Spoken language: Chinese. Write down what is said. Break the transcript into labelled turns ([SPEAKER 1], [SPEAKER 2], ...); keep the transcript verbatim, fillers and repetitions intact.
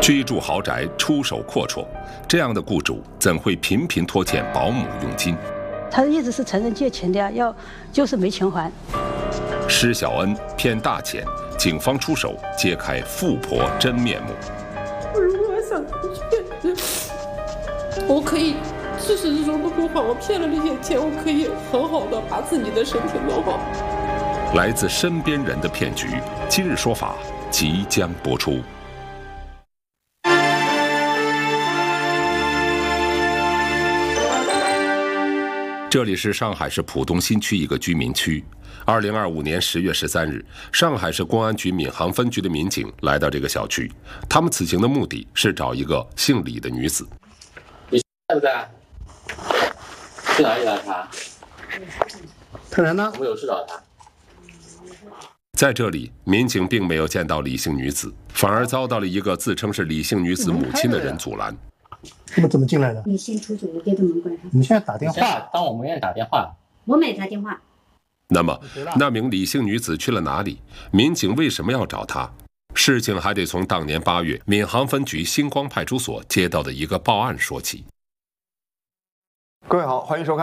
[SPEAKER 1] 居住豪宅，出手阔绰，这样的雇主怎会频频拖欠保姆佣金？
[SPEAKER 2] 他一直是承认借钱的呀，要就是没钱还。
[SPEAKER 1] 施小恩骗大钱，警方出手揭开富婆真面目。
[SPEAKER 3] 如果我想骗，我可以自始至终都不还。我骗了这些钱，我可以很好的把自己的身体弄好。
[SPEAKER 1] 来自身边人的骗局，今日说法即将播出。这里是上海市浦东新区一个居民区。二零二五年十月十三日，上海市公安局闵行分局的民警来到这个小区，他们此行的目的是找一个姓李的女子。
[SPEAKER 4] 你在不在？去哪里了他？
[SPEAKER 5] 他人呢？
[SPEAKER 4] 我有事找他。
[SPEAKER 1] 在这里，民警并没有见到李姓女子，反而遭到了一个自称是李姓女子母亲的人阻拦。
[SPEAKER 5] 他们怎么进来的？
[SPEAKER 6] 你先出去，我给他们关上。
[SPEAKER 5] 你现在打电话，
[SPEAKER 4] 当我们愿意打电话。
[SPEAKER 6] 我没打电话。
[SPEAKER 1] 那么，那名李姓女子去了哪里？民警为什么要找她？事情还得从当年八月闵行分局星光派出所接到的一个报案说起。
[SPEAKER 7] 各位好，欢迎收看。